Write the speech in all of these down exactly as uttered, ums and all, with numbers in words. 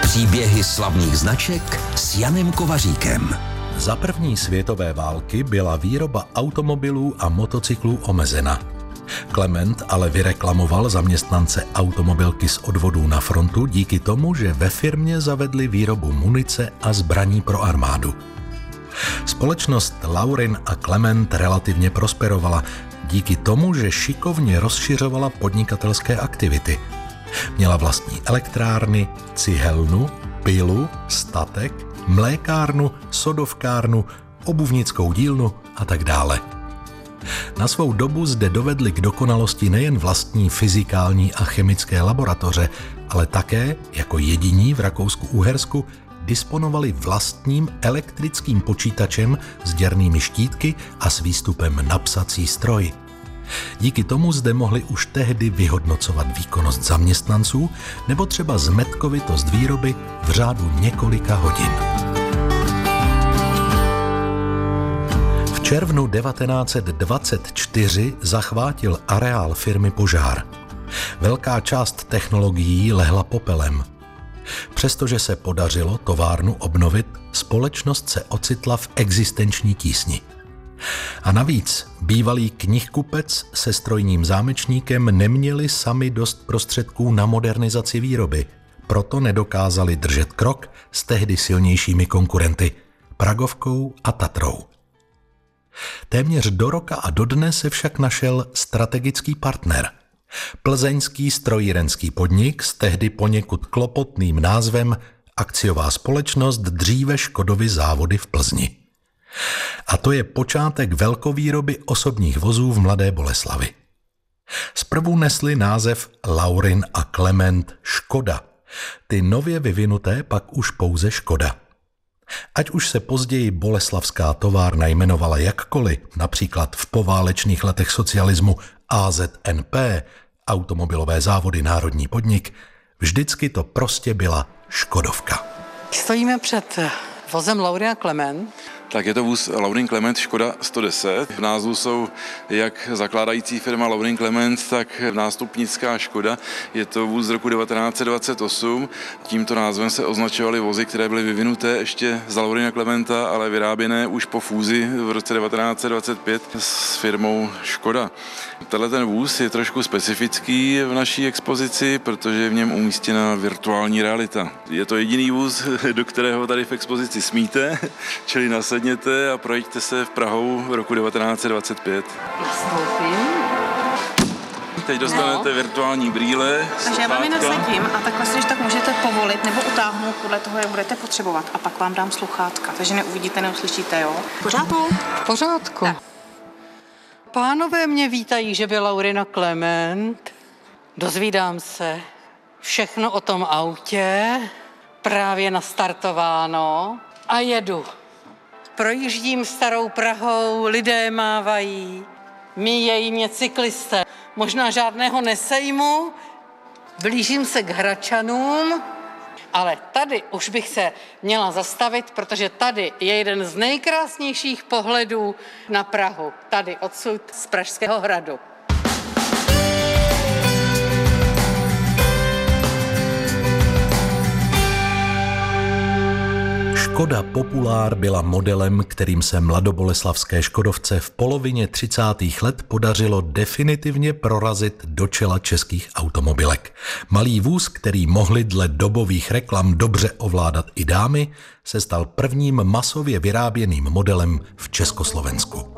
Příběhy slavných značek s Janem Kovaříkem. Za první světové války byla výroba automobilů a motocyklů omezena. Klement ale vyreklamoval zaměstnance automobilky z odvodů na frontu díky tomu, že ve firmě zavedli výrobu munice a zbraní pro armádu. Společnost Laurin a Klement relativně prosperovala díky tomu, že šikovně rozšiřovala podnikatelské aktivity. Měla vlastní elektrárny, cihelnu, pilu, statek, mlékárnu, sodovkárnu, obuvnickou dílnu a tak dále. Na svou dobu zde dovedli k dokonalosti nejen vlastní fyzikální a chemické laboratoře, ale také, jako jediní v Rakousku-Uhersku, disponovali vlastním elektrickým počítačem s děrnými štítky a s výstupem na psací stroj. Díky tomu zde mohli už tehdy vyhodnocovat výkonnost zaměstnanců nebo třeba zmetkovitost výroby v řádu několika hodin. V červnu devatenáct set dvacet čtyři zachvátil areál firmy požár. Velká část technologií lehla popelem. Přestože se podařilo továrnu obnovit, společnost se ocitla v existenční tísni. A navíc bývalý knihkupec se strojním zámečníkem neměli sami dost prostředků na modernizaci výroby, proto nedokázali držet krok s tehdy silnějšími konkurenty Pragovkou a Tatrou. Téměř do roka a dodnes se však našel strategický partner. Plzeňský strojírenský podnik s tehdy poněkud klopotným názvem Akciová společnost dříve Škodovy závody v Plzni. A to je počátek velkovýroby osobních vozů v Mladé Boleslavi. Zprvu nesli název Laurin a Klement Škoda, ty nově vyvinuté pak už pouze Škoda. Ať už se později boleslavská továrna jmenovala jakkoliv, například v poválečných letech socialismu A Z N P, Automobilové závody Národní podnik, vždycky to prostě byla Škodovka. Stojíme před vozem Laurin a Klement. Tak je to vůz Laurin Klement Škoda sto deset. V názvu jsou jak zakládající firma Laurin Klement, tak nástupnická Škoda. Je to vůz z roku devatenáct set dvacet osm. Tímto názvem se označovaly vozy, které byly vyvinuté ještě za Laurina Klementa, ale vyráběné už po fúzi v roce devatenáct set dvacet pět s firmou Škoda. Tenhle ten vůz je trošku specifický v naší expozici, protože je v něm umístěna virtuální realita. Je to jediný vůz, do kterého tady v expozici smíte, čili nasedněte a projďte se v Prahou v roku devatenáct set dvacet pět. Teď dostanete no. virtuální brýle. Takže já vám je nasadím a takhle si, že tak můžete povolit nebo utáhnout podle toho, jak budete potřebovat. A pak vám dám sluchátka, takže neuvidíte, neuslyšíte, jo? Pořádku? Pořádku. Tak. Pánové mě vítají, že byl Laurin a Klement. Dozvídám se všechno o tom autě, právě nastartováno a jedu. Projíždím starou Prahou, lidé mávají, míjejí mě cyklisté. Možná žádného nesejmu, blížím se k Hradčanům, ale tady už bych se měla zastavit, protože tady je jeden z nejkrásnějších pohledů na Prahu. Tady odsud z Pražského hradu. Škoda Populár byla modelem, kterým se mladoboleslavské Škodovce v polovině třicátých let podařilo definitivně prorazit do čela českých automobilek. Malý vůz, který mohli dle dobových reklam dobře ovládat i dámy, se stal prvním masově vyráběným modelem v Československu.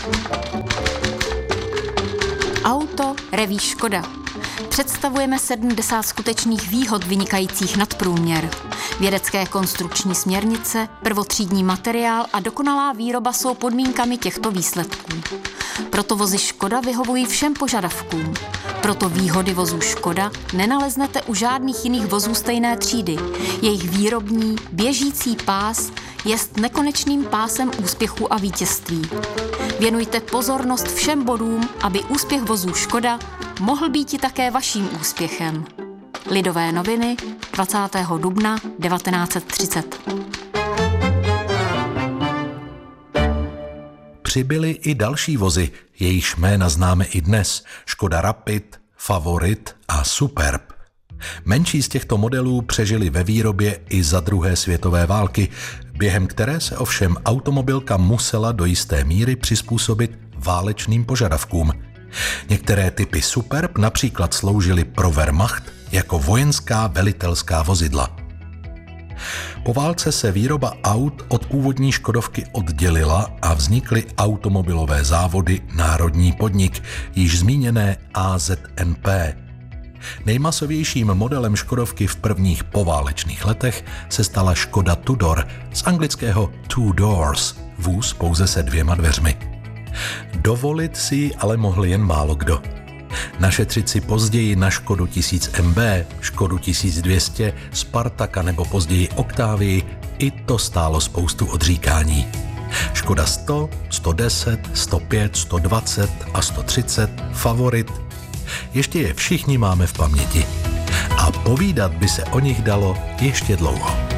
Auto Reví Škoda. Představujeme sedmdesát skutečných výhod vynikajících nad průměr. Vědecké konstrukční směrnice, prvotřídní materiál a dokonalá výroba jsou podmínkami těchto výsledků. Proto vozy Škoda vyhovují všem požadavkům. Proto výhody vozů Škoda nenaleznete u žádných jiných vozů stejné třídy. Jejich výrobní, běžící pás jest nekonečným pásem úspěchů a vítězství. Věnujte pozornost všem bodům, aby úspěch vozů Škoda mohl být i také vaším úspěchem. Lidové noviny, dvacátého dubna devatenáct set třicet. Přibyly i další vozy, jejichž jména známe i dnes, Škoda Rapid, Favorit a Superb. Menší z těchto modelů přežili ve výrobě i za druhé světové války, během které se ovšem automobilka musela do jisté míry přizpůsobit válečným požadavkům. Některé typy Superb například sloužily pro Wehrmacht jako vojenská velitelská vozidla. Po válce se výroba aut od původní Škodovky oddělila a vznikly automobilové závody Národní podnik, již zmíněné A Z N P. Nejmasovějším modelem Škodovky v prvních poválečných letech se stala Škoda Tudor, z anglického two doors, vůz pouze se dvěma dveřmi. Dovolit si ji ale mohl jen málo kdo. Našetřit si později na Škodu tisíc M B, Škodu tisíc dvě stě, Spartaka nebo později Octavii, i to stálo spoustu odříkání. Škoda sto, sto deset, sto pět, sto dvacet a sto třicet, Favorit. Ještě je všichni máme v paměti. A povídat by se o nich dalo ještě dlouho.